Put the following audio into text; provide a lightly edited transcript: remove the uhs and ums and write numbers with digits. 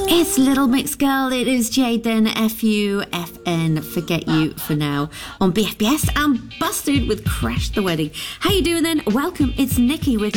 It's Little Mix Girl. It is Jaden, F-U-F-N, Forget You For Now, on BFBS and Busted with Crash the Wedding. How you doing then? Welcome. It's Nikki with